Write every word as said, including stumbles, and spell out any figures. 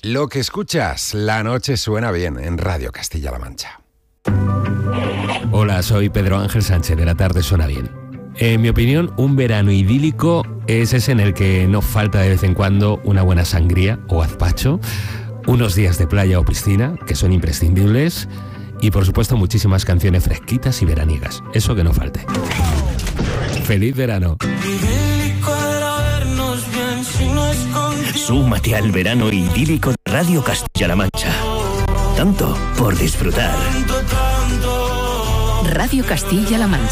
Lo que escuchas, La Noche Suena Bien, en Radio Castilla-La Mancha. Hola, soy Pedro Ángel Sánchez, de La Tarde Suena Bien. En mi opinión, un verano idílico es ese en el que no falta de vez en cuando una buena sangría o gazpacho, unos días de playa o piscina, que son imprescindibles, y por supuesto muchísimas canciones fresquitas y veraniegas. Eso que no falte. ¡Feliz verano! Súmate al verano idílico de Radio Castilla-La Mancha. Tanto por disfrutar. Radio Castilla-La Mancha.